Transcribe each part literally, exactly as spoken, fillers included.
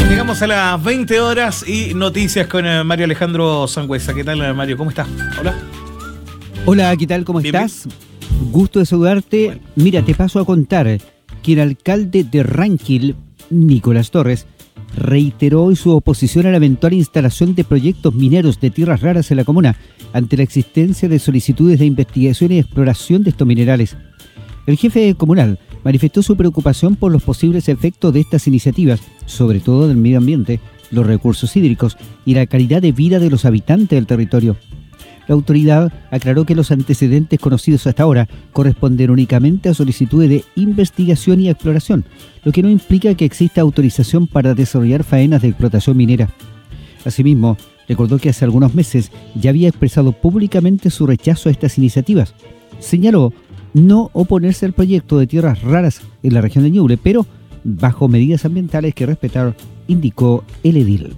Llegamos a las veinte horas y noticias con Mario Alejandro Sangüesa. ¿Qué tal, Mario? ¿Cómo estás? Hola. Hola, ¿qué tal? ¿Cómo Bien, estás? Bien. Gusto de saludarte. Bueno. Mira, te paso a contar que el alcalde de Ranquil, Nicolás Torres, reiteró hoy su oposición a la eventual instalación de proyectos mineros de tierras raras en la comuna, ante la existencia de solicitudes de investigación y exploración de estos minerales. El jefe comunal manifestó su preocupación por los posibles efectos de estas iniciativas, sobre todo del medio ambiente, los recursos hídricos y la calidad de vida de los habitantes del territorio. La autoridad aclaró que los antecedentes conocidos hasta ahora corresponden únicamente a solicitudes de investigación y exploración, lo que no implica que exista autorización para desarrollar faenas de explotación minera. Asimismo, recordó que hace algunos meses ya había expresado públicamente su rechazo a estas iniciativas. Señaló no oponerse al proyecto de tierras raras en la región de Ñuble, pero bajo medidas ambientales que respetar, indicó el edil.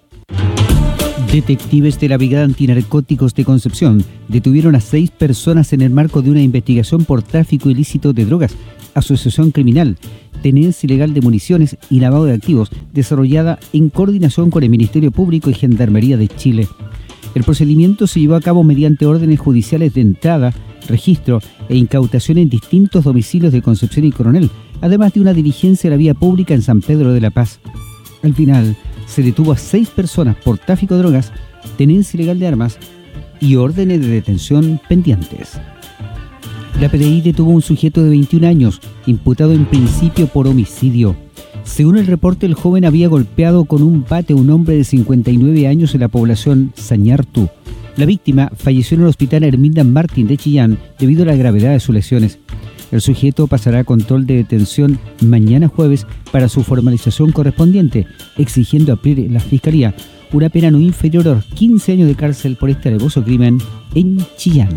Detectives de la Brigada Antinarcóticos de Concepción detuvieron a seis personas en el marco de una investigación por tráfico ilícito de drogas, asociación criminal, tenencia ilegal de municiones y lavado de activos, desarrollada en coordinación con el Ministerio Público y Gendarmería de Chile. El procedimiento se llevó a cabo mediante órdenes judiciales de entrada, registro e incautación en distintos domicilios de Concepción y Coronel, además de una diligencia a la vía pública en San Pedro de la Paz. Al final, se detuvo a seis personas por tráfico de drogas, tenencia ilegal de armas y órdenes de detención pendientes. La P D I detuvo a un sujeto de veintiún años, imputado en principio por homicidio. Según el reporte, el joven había golpeado con un bate a un hombre de cincuenta y nueve años en la población Sañartu. La víctima falleció en el hospital Herminda Martín de Chillán debido a la gravedad de sus lesiones. El sujeto pasará a control de detención mañana jueves para su formalización correspondiente, exigiendo aplicar la Fiscalía una pena no inferior a los quince años de cárcel por este alevoso crimen en Chillán.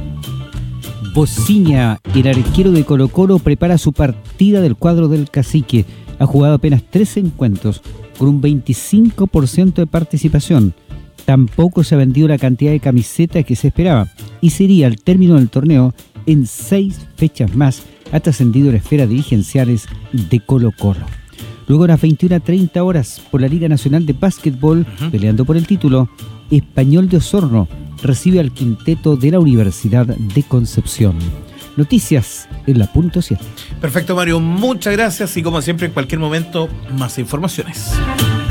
Bociña, el arquero de Colo-Colo, prepara su partida del cuadro del Cacique. Ha jugado apenas tres encuentros, con un veinticinco por ciento de participación. Tampoco se ha vendido la cantidad de camisetas que se esperaba, y sería al término del torneo en seis fechas más ha trascendido la esfera dirigenciales de Colo-Colo. Luego a las veintiuna treinta horas por la Liga Nacional de Básquetbol, uh-huh. peleando por el título, Español de Osorno recibe al quinteto de la Universidad de Concepción. Noticias en la punto siete. Perfecto, Mario, muchas gracias y como siempre en cualquier momento más informaciones.